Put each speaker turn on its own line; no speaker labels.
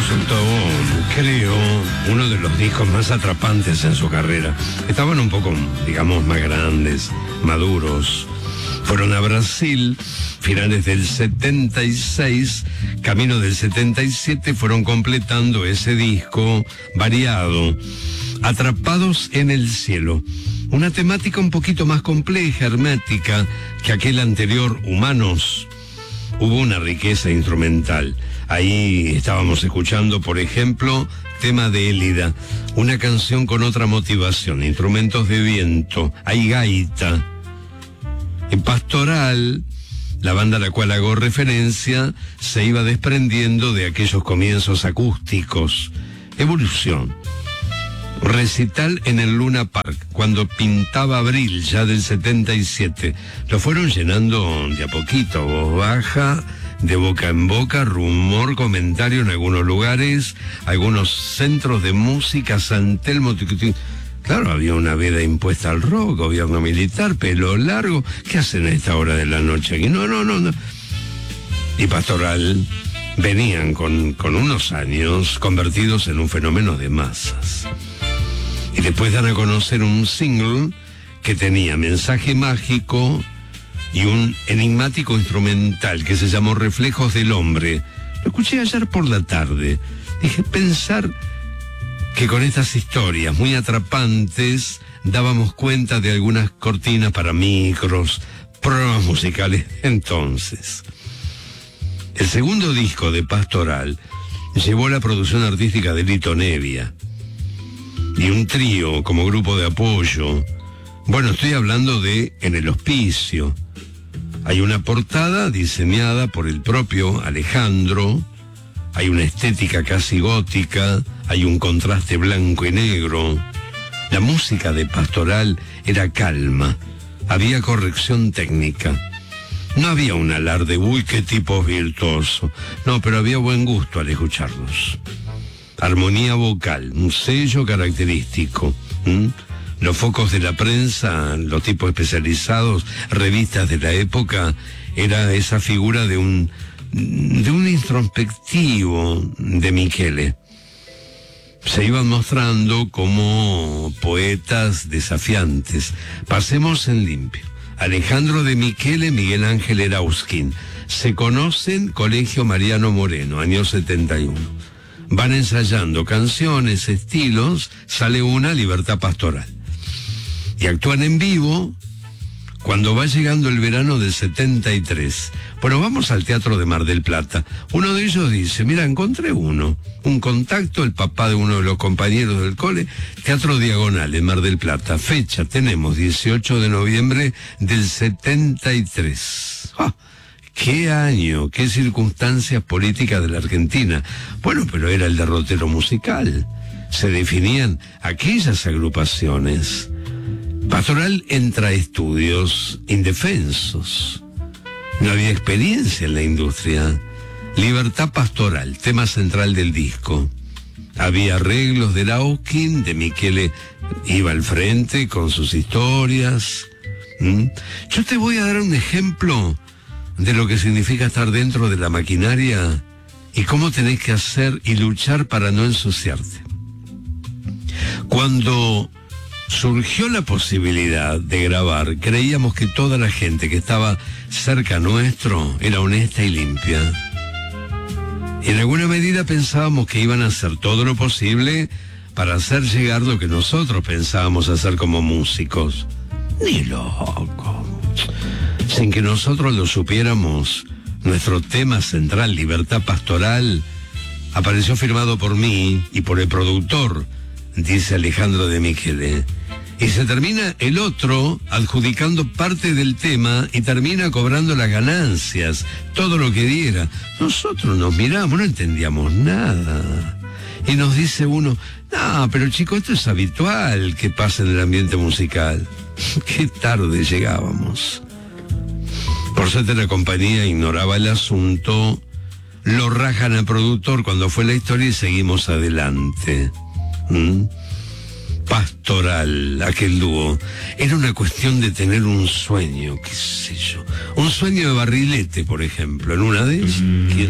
resultó, creo, uno de los discos más atrapantes en su carrera. Estaban un poco, digamos, más grandes, maduros. Fueron a Brasil, finales del 76, camino del 77, fueron completando ese disco variado, Atrapados en el cielo. Una temática un poquito más compleja, hermética, que aquel anterior, Humanos. Hubo una riqueza instrumental. Ahí estábamos escuchando, por ejemplo, tema de Élida, una canción con otra motivación, instrumentos de viento, hay gaita. En Pastoral, la banda a la cual hago referencia, se iba desprendiendo de aquellos comienzos acústicos. Evolución. Recital en el Luna Park, cuando pintaba Abril, ya del 77. Lo fueron llenando de a poquito, voz baja, de boca en boca, rumor, comentario en algunos lugares, algunos centros de música, San Telmo. Claro, había una veda impuesta al rock, gobierno militar, pelo largo. ¿Qué hacen a esta hora de la noche aquí? No. Y Pastoral venían con unos años convertidos en un fenómeno de masas. Y después dan a conocer un single que tenía mensaje mágico y un enigmático instrumental que se llamó Reflejos del Hombre. Lo escuché ayer por la tarde. Dije, pensar que con estas historias muy atrapantes dábamos cuenta de algunas cortinas para micros, programas musicales entonces. El segundo disco de Pastoral llevó la producción artística de Lito Nevia y un trío como grupo de apoyo. Bueno, estoy hablando de En el Hospicio. Hay una portada diseñada por el propio Alejandro, hay una estética casi gótica, hay un contraste blanco y negro. La música de Pastoral era calma, había corrección técnica. No había un alarde, uy, qué tipo virtuoso. No, pero había buen gusto al escucharlos. Armonía vocal, un sello característico. Los focos de la prensa, los tipos especializados, revistas de la época, era esa figura de un introspectivo de Michele. Se iban mostrando como poetas desafiantes. Pasemos en limpio. Alejandro de Michele, Miguel Ángel Erauskin. Se conocen, Colegio Mariano Moreno, año 71. Van ensayando canciones, estilos, sale una, Libertad Pastoral. Y actúan en vivo cuando va llegando el verano del 73. Bueno, vamos al Teatro de Mar del Plata. Uno de ellos dice, mira, encontré un contacto, el papá de uno de los compañeros del cole, Teatro Diagonal en Mar del Plata. Fecha tenemos, 18 de noviembre del 73. ¡Ah! ¡Qué año! ¡Qué circunstancias políticas de la Argentina! Bueno, pero era el derrotero musical. Se definían aquellas agrupaciones. Pastoral entra a estudios indefensos. No había experiencia en la industria. Libertad Pastoral, tema central del disco. Había arreglos de Erauskin, de Michele iba al frente con sus historias. Yo te voy a dar un ejemplo de lo que significa estar dentro de la maquinaria y cómo tenés que hacer y luchar para no ensuciarte. Cuando surgió la posibilidad de grabar, creíamos que toda la gente que estaba cerca nuestro era honesta y limpia. Y en alguna medida pensábamos que iban a hacer todo lo posible para hacer llegar lo que nosotros pensábamos hacer como músicos. Ni loco. Sin que nosotros lo supiéramos, nuestro tema central, Libertad Pastoral, apareció firmado por mí y por el productor, dice Alejandro de Michele. Y se termina el otro adjudicando parte del tema y termina cobrando las ganancias, todo lo que diera. Nosotros nos miramos, no entendíamos nada. Y nos dice uno, no, pero chico, esto es habitual que pase en el ambiente musical. Qué tarde llegábamos. Por suerte la compañía ignoraba el asunto, lo rajan al productor cuando fue la historia y seguimos adelante. Pastoral, aquel dúo, era una cuestión de tener un sueño, qué sé yo, un sueño de Barrilete, por ejemplo, en una de ellas.